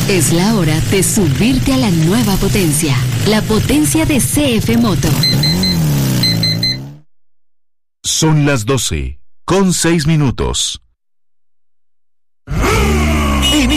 Es la hora de subirte a la nueva potencia, la potencia de CF Moto. Son las 12:06.